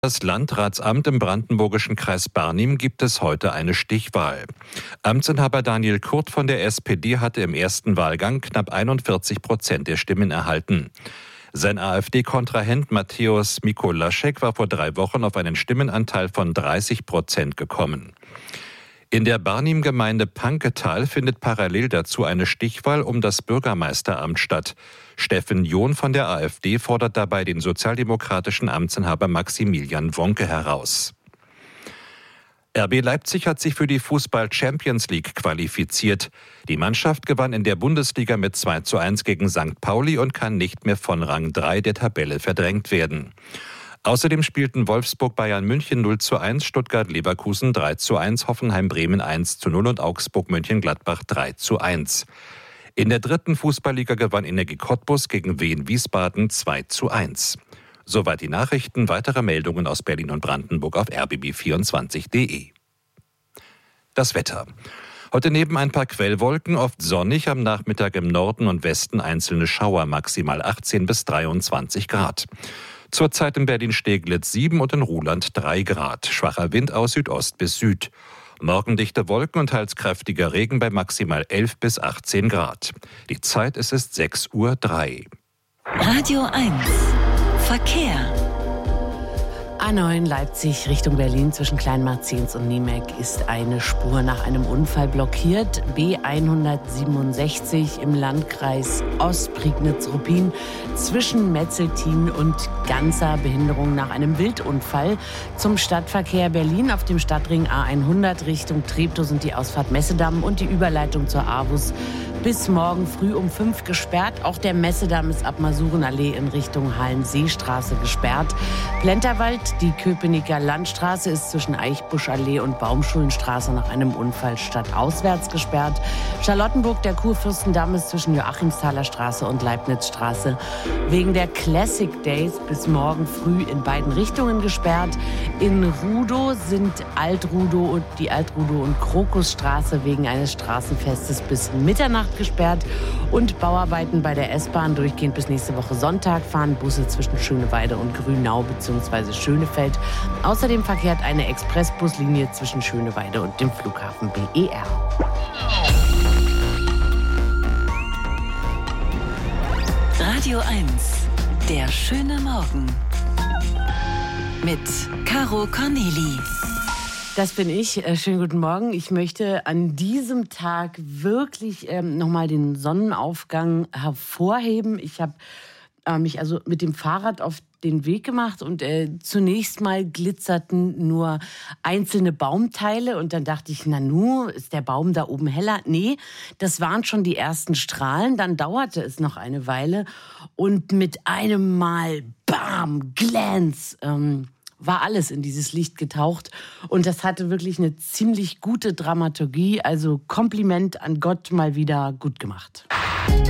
Das Landratsamt im brandenburgischen Kreis Barnim gibt es heute eine Stichwahl. Amtsinhaber Daniel Kurt von der SPD hatte im ersten Wahlgang knapp 41% der Stimmen erhalten. Sein AfD-Kontrahent Mateusz Mikolaschek war vor 3 Wochen auf einen Stimmenanteil von 30% gekommen. In der Barnim-Gemeinde Panketal findet parallel dazu eine Stichwahl um das Bürgermeisteramt statt. Steffen John von der AfD fordert dabei den sozialdemokratischen Amtsinhaber Maximilian Wonke heraus. RB Leipzig hat sich für die Fußball-Champions League qualifiziert. Die Mannschaft gewann in der Bundesliga mit 2:1 gegen St. Pauli und kann nicht mehr von Rang 3 der Tabelle verdrängt werden. Außerdem spielten Wolfsburg-Bayern München 0:1, Stuttgart-Leverkusen 3:1, Hoffenheim-Bremen 1:0 und Augsburg-Mönchengladbach 3:1. In der dritten Fußballliga gewann Energie Cottbus gegen Wien Wiesbaden 2:1. Soweit die Nachrichten. Weitere Meldungen aus Berlin und Brandenburg auf rbb24.de. Das Wetter. Heute neben ein paar Quellwolken oft sonnig, am Nachmittag im Norden und Westen einzelne Schauer, maximal 18 bis 23 Grad. Zurzeit in Berlin-Steglitz 7 und in Ruhland 3 Grad. Schwacher Wind aus Südost bis Süd. Morgen dichte Wolken und teils kräftiger Regen bei maximal 11 bis 18 Grad. Die Zeit ist 6:03 Uhr. Radio 1 Verkehr. A9 Leipzig Richtung Berlin zwischen Kleinmarziens und Niemek ist eine Spur nach einem Unfall blockiert. B167 im Landkreis Ostprignitz-Ruppin zwischen Metzeltin und Ganzer, Behinderung nach einem Wildunfall. Zum Stadtverkehr Berlin auf dem Stadtring A100 Richtung Treptow sind die Ausfahrt Messedamm und die Überleitung zur AWUS bis morgen früh um 5 gesperrt. Auch der Messedamm ist ab Masurenallee in Richtung Hallenseestraße gesperrt. Plenterwald, die Köpenicker Landstraße ist zwischen Eichbuschallee und Baumschulenstraße nach einem Unfall stadtauswärts gesperrt. Charlottenburg, der Kurfürstendamm ist zwischen Joachimsthaler Straße und Leibnizstraße wegen der Classic Days bis morgen früh in beiden Richtungen gesperrt. In Rudow sind die Altrudow und Krokusstraße wegen eines Straßenfestes bis Mitternacht gesperrt und Bauarbeiten bei der S-Bahn durchgehend bis nächste Woche Sonntag fahren Busse zwischen Schöneweide und Grünau bzw. Schönefeld. Außerdem verkehrt eine Expressbuslinie zwischen Schöneweide und dem Flughafen BER. Radio 1, der schöne Morgen mit Caro Corneli. Das bin ich. Schönen guten Morgen. Ich möchte an diesem Tag wirklich nochmal den Sonnenaufgang hervorheben. Ich habe mich also mit dem Fahrrad auf den Weg gemacht und zunächst mal glitzerten nur einzelne Baumteile und dann dachte ich, ist der Baum da oben heller? Nee, das waren schon die ersten Strahlen. Dann dauerte es noch eine Weile und mit einem Mal, bam, Glanz, war alles in dieses Licht getaucht und das hatte wirklich eine ziemlich gute Dramaturgie, also Kompliment an Gott, mal wieder gut gemacht.